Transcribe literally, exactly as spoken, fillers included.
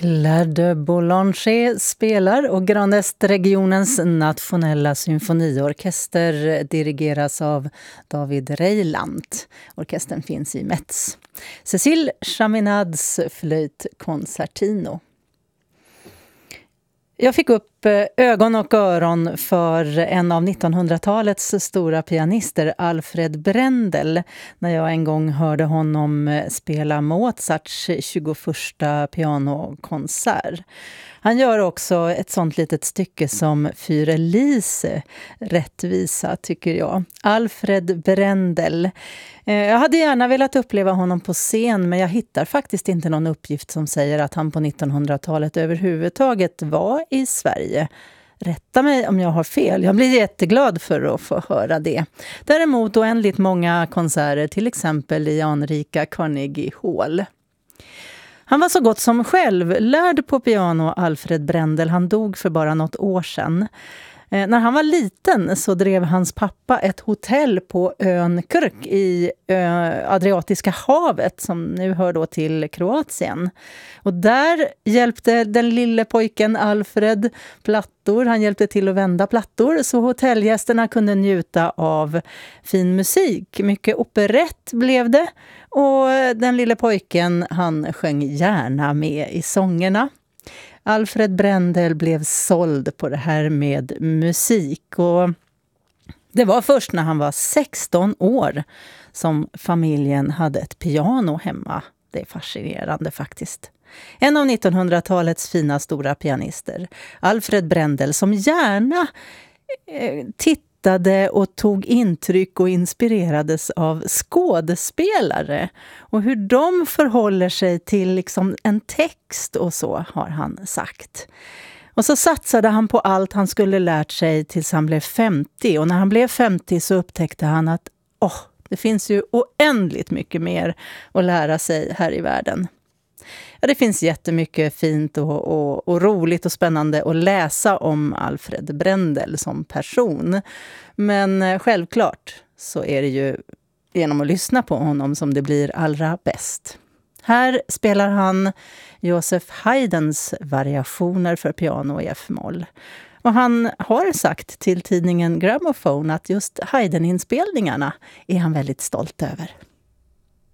Claire de Boulanger spelar och Grand Est-regionens nationella symfoniorkester dirigeras av David Reiland. Orkestern finns i Metz. Cécile Chaminads flöjt concertino. Jag fick upp ögon och öron för en av nittonhundratalets stora pianister, Alfred Brendel, när jag en gång hörde honom spela Mozarts tjugoförsta pianokonsert. Han gör också ett sånt litet stycke som Für Elise, rättvisa tycker jag. Alfred Brendel. Jag hade gärna velat uppleva honom på scen, men jag hittar faktiskt inte någon uppgift som säger att han på nittonhundratalet överhuvudtaget var i Sverige. Rätta mig om jag har fel. Jag blir jätteglad för att få höra det. Däremot oändligt många konserter, till exempel i anrika Carnegie Hall. Han var så gott som själv lärd på piano, Alfred Brendel. Han dog för bara något år sedan. Eh, när han var liten så drev hans pappa ett hotell på ön Krk i eh, Adriatiska havet, som nu hör då till Kroatien. Och där hjälpte den lille pojken Alfred plattor. Han hjälpte till att vända plattor så hotellgästerna kunde njuta av fin musik. Mycket operett blev det. Och den lille pojken, han sjöng gärna med i sångerna. Alfred Brendel blev såld på det här med musik. Och det var först när han var sexton år som familjen hade ett piano hemma. Det är fascinerande faktiskt. En av nittonhundratalets fina stora pianister, Alfred Brendel, som gärna eh, tittade och tog intryck och inspirerades av skådespelare. Och hur de förhåller sig till liksom en text och så, har han sagt. Och så satsade han på allt han skulle lärt sig tills han blev femtio. Och när han blev femtio så upptäckte han att åh, det finns ju oändligt mycket mer att lära sig här i världen. Ja, det finns jättemycket fint och, och, och roligt och spännande att läsa om Alfred Brendel som person. Men självklart så är det ju genom att lyssna på honom som det blir allra bäst. Här spelar han Joseph Haydns variationer för piano i F-moll. Och han har sagt till tidningen Gramophone att just Haydn-inspelningarna är han väldigt stolt över.